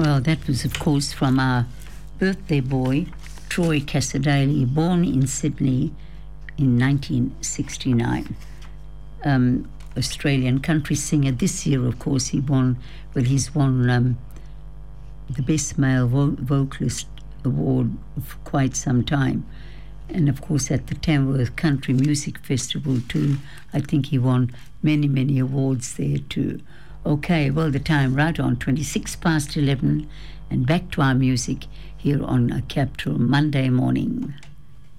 Well, that was, of course, from our birthday boy, Troy Cassar-Daley, born in Sydney in 1969. Australian country singer. This year, of course, he's won the Best Male Vocalist Award for quite some time. And, of course, at the Tamworth Country Music Festival, too, I think he won many, many awards there, too. Okay, well, the time right on 26 past 11, and back to our music here on a Capital Monday morning.